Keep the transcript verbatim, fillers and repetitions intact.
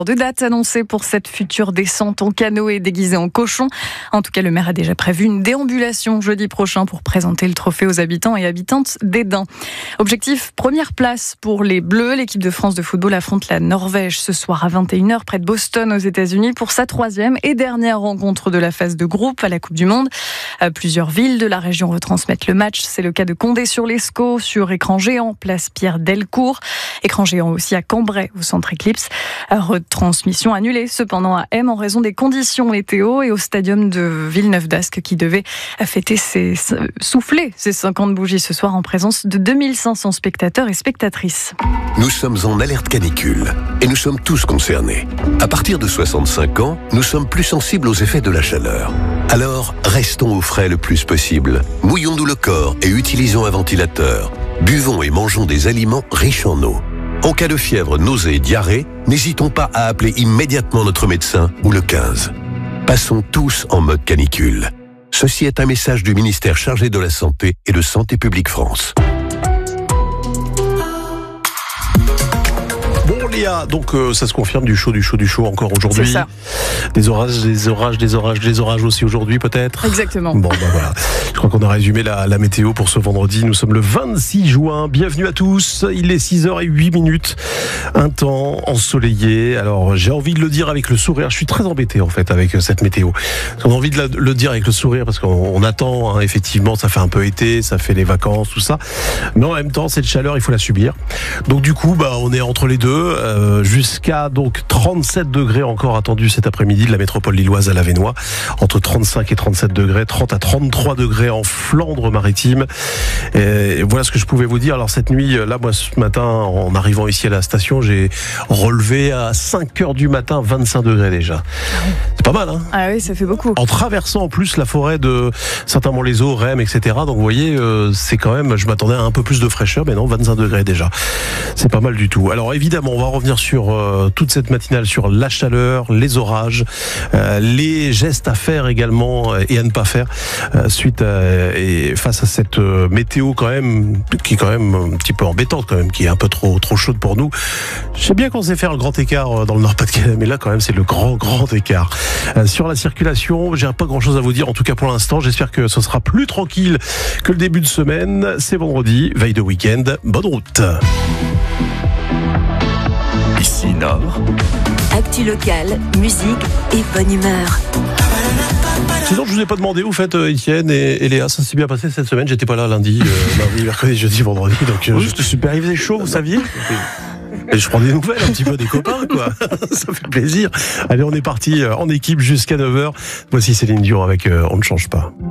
Deux dates annoncées pour cette future descente en canoë déguisée en cochon. En tout cas, le maire a déjà prévu une déambulation jeudi prochain pour présenter le trophée aux habitants et habitantes d'Edin. Objectif, première place pour les Bleus. L'équipe de France de football affronte la Norvège ce soir à vingt et une heures près de Boston aux États-Unis pour sa troisième et dernière rencontre de la phase de groupe à la Coupe du Monde. Plusieurs villes de la région retransmettent le match. C'est le cas de Condé-sur-l'Escaut sur écran géant, place Pierre Delcourt. Écran géant aussi à Cambrai au centre Éclipse. Transmission annulée cependant à M en raison des conditions météo et au stadium de Villeneuve-d'Ascq qui devait fêter ses, souffler ses cinquante bougies ce soir en présence de deux mille cinq cents spectateurs et spectatrices. Nous sommes en alerte canicule et nous sommes tous concernés. À partir de soixante-cinq ans, nous sommes plus sensibles aux effets de la chaleur. Alors, restons au frais le plus possible. Mouillons-nous le corps et utilisons un ventilateur. Buvons et mangeons des aliments riches en eau. En cas de fièvre, nausée, diarrhée, n'hésitons pas à appeler immédiatement notre médecin ou le quinze. Passons tous en mode canicule. Ceci est un message du ministère chargé de la Santé et de Santé publique France. Bon Léa, donc euh, ça se confirme, du chaud, du chaud, du chaud encore aujourd'hui. C'est ça. Des orages, des orages, des orages, des orages aussi aujourd'hui peut-être. Exactement. Bon ben voilà, je crois qu'on a résumé la, la météo pour ce vendredi. Nous sommes le vingt-six juin, bienvenue à tous. Il est six heures zéro huit minutes, un temps ensoleillé. Alors j'ai envie de le dire avec le sourire, je suis très embêté en fait avec cette météo. On a envie de la, le dire avec le sourire parce qu'on on attend, hein, effectivement, ça fait un peu été, ça fait les vacances, tout ça. Mais en même temps, cette chaleur, il faut la subir. Donc du coup, bah, on est entre les deux. Euh, jusqu'à donc trente-sept degrés encore attendus cet après-midi de la métropole lilloise à l'Avesnois, entre trente-cinq et trente-sept degrés, trente à trente-trois degrés en Flandre maritime. Et voilà ce que je pouvais vous dire. Alors cette nuit, là moi ce matin en arrivant ici à la station, j'ai relevé à cinq heures du matin vingt-cinq degrés déjà. C'est pas mal, hein? Ah oui, ça fait beaucoup. En traversant en plus la forêt de Saint-Amand-les-Eaux, Rheims, et cetera. Donc vous voyez, euh, c'est quand même, je m'attendais à un peu plus de fraîcheur, mais non, vingt-cinq degrés déjà. C'est pas mal du tout. Alors évidemment, on va revenir sur euh, toute cette matinale, sur la chaleur, les orages, euh, les gestes à faire également et à ne pas faire euh, suite à, et face à cette euh, météo quand même, qui est quand même un petit peu embêtante quand même, qui est un peu trop trop chaude pour nous. Je sais bien qu'on sait faire le grand écart dans le Nord-Pas-de-Calais, mais là quand même c'est le grand grand écart. Euh, sur la circulation, j'ai pas grand chose à vous dire, en tout cas pour l'instant. J'espère que ce sera plus tranquille que le début de semaine. C'est vendredi, veille de week-end. Bonne route. Ici Nord. Actu locale, musique et bonne humeur. Sinon, je vous ai pas demandé, vous faites Étienne et, et Léa, ça s'est bien passé cette semaine. J'étais pas là lundi, euh, lundi, mercredi, jeudi, vendredi. Donc, euh, Juste super, il faisait chaud, vous saviez? Et je prends des nouvelles, un petit peu des copains, quoi. Ça fait plaisir. Allez, on est parti en équipe jusqu'à neuf heures. Voici Céline Dion avec euh, On ne change pas.